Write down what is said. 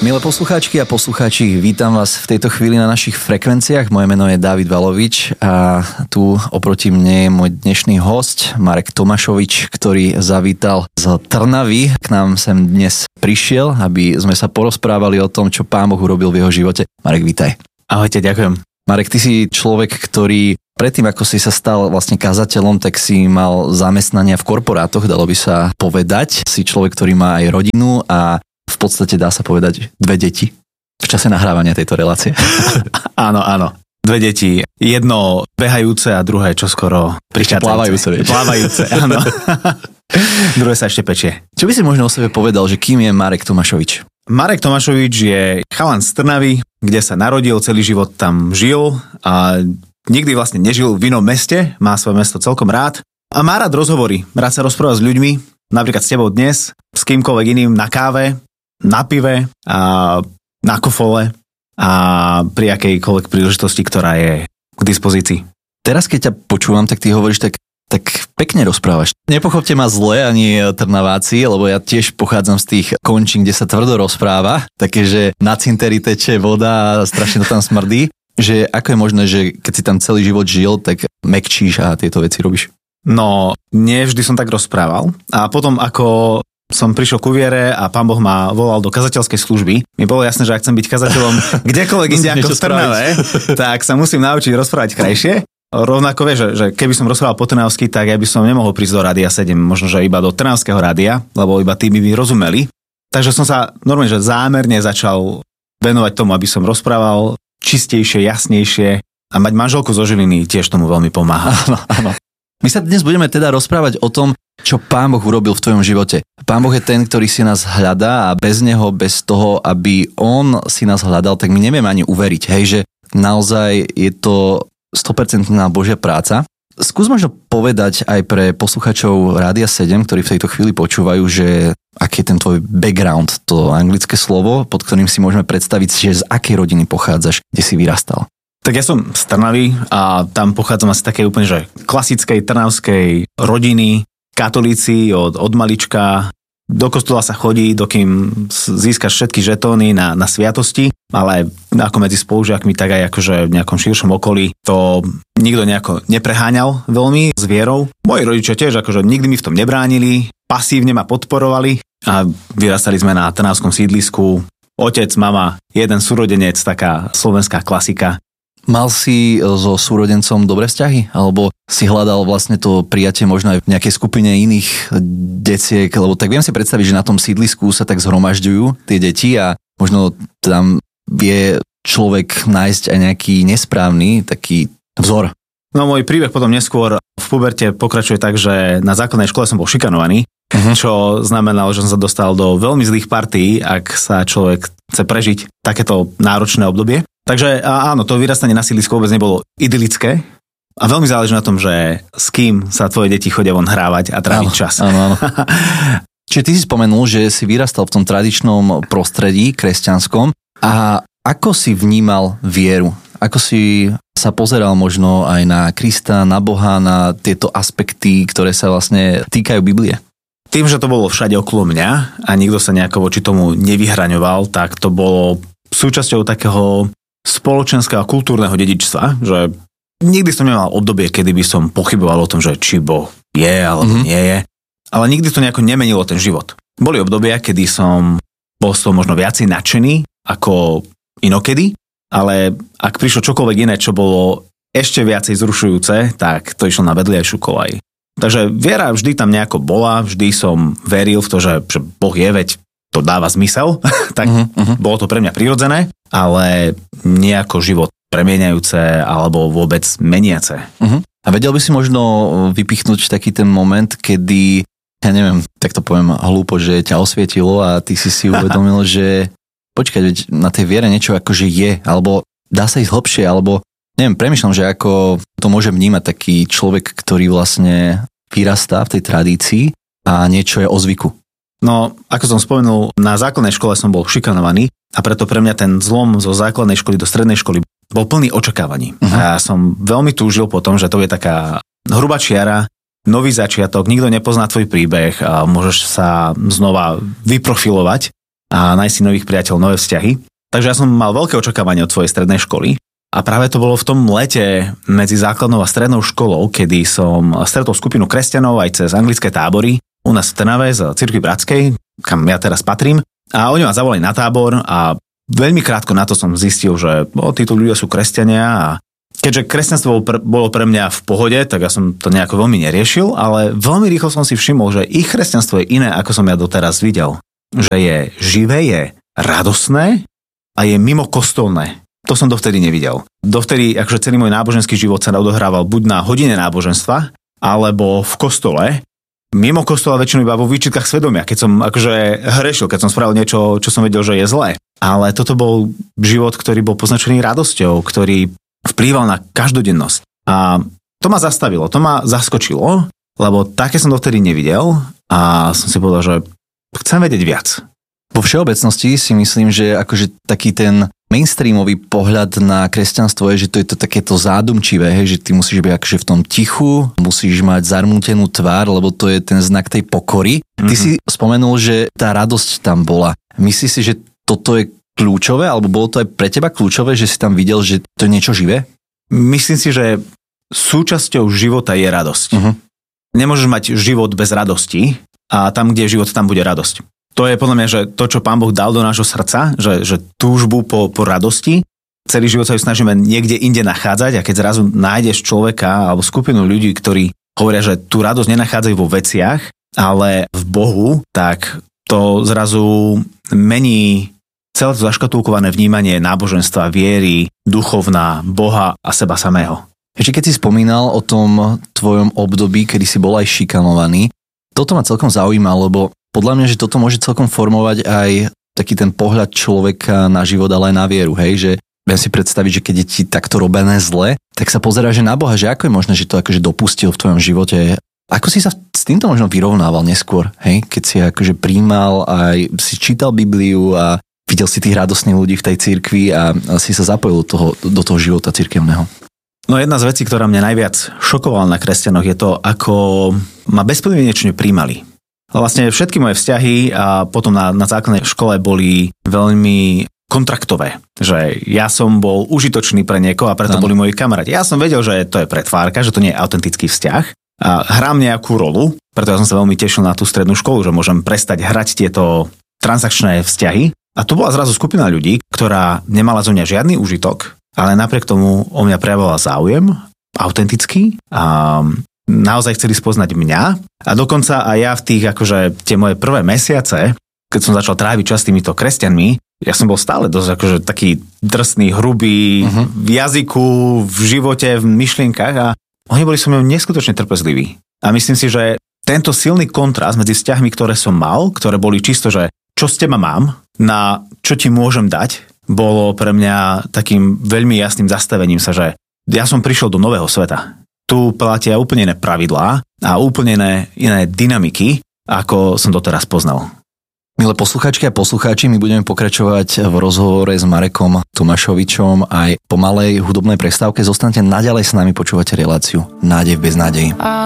Milé poslucháčky a poslucháči, vítam vás v tejto chvíli na našich frekvenciách. Moje meno je Dávid Valovič a tu oproti mne je môj dnešný hosť Marek Tomášovič, ktorý zavítal z Trnavy. K nám sem dnes prišiel, aby sme sa porozprávali o tom, čo Pán Boh urobil v jeho živote. Marek, vítaj. Ahojte, ďakujem. Marek, ty si človek, ktorý predtým, ako si sa stal vlastne kazateľom, tak si mal zamestnania v korporátoch, dalo by sa povedať. Si človek, ktorý má aj rodinu a v podstate dá sa povedať 2 deti v čase nahrávania tejto relácie. Áno. 2 deti. Jedno behajúce a druhé čoskoro prichádzajúce. Plávajúce, áno. Druhé sa ešte pečie. Čo by si možno o sebe povedal, že kým je Marek Tomášovič? Marek Tomášovič je chalan z Trnavy, kde sa narodil, celý život tam žil a nikdy vlastne nežil v inom meste, má svoje mesto celkom rád a má rád rozhovory, rád sa rozpráva s ľuďmi, napríklad s tebou dnes, s kýmkoľvek iným na káve, na pive a na kofole a pri akejkoľvek príležitosti, ktorá je k dispozícii. Teraz, keď ťa počúvam, tak ty hovoríš tak pekne rozprávaš. Nepochopte ma zle ani Trnaváci, lebo ja tiež pochádzam z tých končín, kde sa tvrdo rozpráva, také, že na cinteri teče voda a strašne to tam smrdí. Že ako je možné, že keď si tam celý život žil, tak mekčíš a tieto veci robíš? No, nie vždy som tak rozprával. A potom, ako som prišiel ku viere a Pán Boh ma volal do kazateľskej služby, mi bolo jasné, že ak chcem byť kazateľom kdekoľvek inde ako v Trnave, tak sa musím naučiť rozprávať krajšie. Rovnako vieš, že keby som rozprával po trnavsky, tak ja by som nemohol prísť do Rádia 7, možno, že iba do Trnavského rádia, lebo iba tí by mi rozumeli. Takže som sa normálne, že zámerne začal venovať tomu, aby som rozprával čistejšie, jasnejšie a mať manželku zo Žiliny tiež tomu veľmi pomáha. Áno. My sa dnes budeme teda rozprávať o tom, čo Pán Boh urobil v tvojom živote. Pán Boh je ten, ktorý si nás hľadá a bez neho, bez toho, aby on si nás hľadal, tak my nevieme ani uveriť, hej, že naozaj je to 100% Božia práca. Skús možno povedať aj pre posluchačov Rádia 7, ktorí v tejto chvíli počúvajú, že aký je ten tvoj background, to anglické slovo, pod ktorým si môžeme predstaviť, že z akej rodiny pochádzaš, kde si vyrastal. Tak ja som z Trnavy a tam pochádzam asi takej úplne, že klasickej trnavskej rodiny, katolíci od malička. Do kostola sa chodí, dokým získaš všetky žetóny na sviatosti, ale ako medzi spolužiakmi, tak aj akože v nejakom širšom okolí to nikto nejako nepreháňal veľmi s vierou. Moji rodičia tiež akože nikdy mi v tom nebránili, pasívne ma podporovali a vyrastali sme na trnavskom sídlisku. Otec, mama, jeden súrodenec, taká slovenská klasika. Mal si so súrodencom dobré vzťahy? Alebo si hľadal vlastne to prijatie možno aj v nejakej skupine iných deciek? Lebo tak viem si predstaviť, že na tom sídlisku sa tak zhromažďujú tie deti a možno tam vie človek nájsť aj nejaký nesprávny taký vzor. No môj príbeh potom neskôr v puberte pokračuje tak, že na základnej škole som bol šikanovaný, čo znamenalo, že som sa dostal do veľmi zlých partií, ak sa človek chce prežiť takéto náročné obdobie. Takže áno, to vyrastanie na sídlisku vôbec nebolo idylické a veľmi záleží na tom, že s kým sa tvoje deti chodia von hrávať a tráviť čas. Áno. Čiže ty si spomenul, že si vyrastal v tom tradičnom prostredí kresťanskom a ako si vnímal vieru? Ako si sa pozeral možno aj na Krista, na Boha, na tieto aspekty, ktoré sa vlastne týkajú Biblie? Tým, že to bolo všade okolo mňa a nikto sa nejako voči tomu nevyhraňoval, tak to bolo súčasťou takého spoločenského a kultúrneho dedičstva, že nikdy som nemal obdobie, kedy by som pochyboval o tom, že či Boh je alebo nie je, ale nikdy to nejako nemenilo ten život. Boli obdobia, kedy som bol z toho možno viacej nadšený ako inokedy, ale ak prišlo čokoľvek iné, čo bolo ešte viacej zrušujúce, tak to išlo na vedliajšiu koľaj. Takže viera vždy tam nejako bola, vždy som veril v to, že Boh je, veď to dáva zmysel, tak bolo to pre mňa prirodzené, ale nejako život premieňajúce alebo vôbec meniace. A vedel by si možno vypichnúť taký ten moment, kedy, ja neviem, tak to poviem hlúpo, že ťa osvietilo a ty si uvedomil, že počkať, veď na tej viere niečo akože je, alebo dá sa ísť hlbšie, alebo neviem, premýšľam, že ako to môže vnímať taký človek, ktorý vlastne vyrastá v tej tradícii a niečo je o zvyku. No, ako som spomenul, na základnej škole som bol šikanovaný a preto pre mňa ten zlom zo základnej školy do strednej školy bol plný očakávaní. A ja som veľmi túžil po tom, že to je taká hrubá čiara, nový začiatok, nikto nepozná tvoj príbeh a môžeš sa znova vyprofilovať a nájsť si nových priateľov, nové vzťahy. Takže ja som mal veľké očakávanie od svojej strednej školy a práve to bolo v tom lete medzi základnou a strednou školou, kedy som stretol skupinu kresťanov aj cez anglické tábory u nás v Trnave z Cirkvi Bratskej, kam ja teraz patrím. A oni ma zavolali na tábor a veľmi krátko na to som zistil, že títo ľudia sú kresťania a keďže kresťanstvo bolo pre mňa v pohode, tak ja som to nejako veľmi neriešil, ale veľmi rýchlo som si všimol, že ich kresťanstvo je iné, ako som ja doteraz videl. Že je živé, je radosné a je mimo kostolné. To som dovtedy nevidel. Dovtedy akože celý môj náboženský život sa odohrával buď na hodine náboženstva, alebo v kostole. Mimo kostola väčšinou iba vo výčitkách svedomia, keď som akože hrešil, keď som spravil niečo, čo som vedel, že je zlé. Ale toto bol život, ktorý bol poznačený radosťou, ktorý vplýval na každodennosť. A to ma zastavilo, to ma zaskočilo, lebo také som dovtedy nevidel a som si povedal, že chcem vedieť viac. Vo všeobecnosti si myslím, že akože taký ten mainstreamový pohľad na kresťanstvo je, že to je to takéto zádumčivé, hej, že ty musíš byť akože v tom tichu, musíš mať zarmútenú tvár, lebo to je ten znak tej pokory. Ty si spomenul, že tá radosť tam bola. Myslíš si, že toto je kľúčové, alebo bolo to aj pre teba kľúčové, že si tam videl, že to je niečo živé? Myslím si, že súčasťou života je radosť. Nemôžeš mať život bez radosti a tam, kde je život, tam bude radosť. To je podľa mňa, že to, čo Pán Boh dal do nášho srdca, že túžbu po radosti, celý život sa ju snažíme niekde inde nachádzať a keď zrazu nájdeš človeka alebo skupinu ľudí, ktorí hovoria, že tú radosť nenachádzajú vo veciach, ale v Bohu, tak to zrazu mení celé to zaškatulkované vnímanie náboženstva, viery, duchovná, Boha a seba samého. Ešte keď si spomínal o tom tvojom období, kedy si bol aj šikanovaný, toto ma celkom zaujíma, lebo podľa mňa, že toto môže celkom formovať aj taký ten pohľad človeka na život, ale aj na vieru, hej, že viem si predstaviť, že keď je ti takto robené zle, tak sa pozeráš na Boha, že ako je možné, že to akože dopustil v tvojom živote. Ako si sa s týmto možno vyrovnával neskôr, hej, keď si akože prijímal aj si čítal Bibliu a videl si tých radostných ľudí v tej cirkvi a si sa zapojil do toho života cirkevného. No jedna z vecí, ktorá mňa najviac šokovala na kresťanoch, je to, ako ma bezpodmienečne prijímali. Vlastne všetky moje vzťahy a potom na základnej škole boli veľmi kontraktové. Že ja som bol užitočný pre niekoho a preto boli moji kamaráti. Ja som vedel, že to je pretvárka, že to nie je autentický vzťah. A hrám nejakú rolu, preto ja som sa veľmi tešil na tú strednú školu, že môžem prestať hrať tieto transakčné vzťahy. A tu bola zrazu skupina ľudí, ktorá nemala zo mňa žiadny užitok, ale napriek tomu o mňa prejavovala záujem, autentický a naozaj chceli spoznať mňa a dokonca aj ja v tých, akože tie moje prvé mesiace, keď som začal tráviť čas s týmito kresťanmi, ja som bol stále dosť akože taký drsný, hrubý v jazyku, v živote, v myšlienkach a oni boli so mnou neskutočne trpezliví. A myslím si, že tento silný kontrast medzi vzťahmi, ktoré som mal, ktoré boli čisto, že čo z teba mám, na čo ti môžem dať, bolo pre mňa takým veľmi jasným zastavením sa, že ja som prišiel do nového sveta. Tu platia úplne iné pravidlá a úplne iné dynamiky, ako som doteraz poznal. Milé poslucháčky a poslucháči, my budeme pokračovať v rozhovore s Marekom Tomášovičom aj po malej hudobnej prestávke. Zostaňte naďalej s nami, počúvate reláciu Nádej v beznádeji.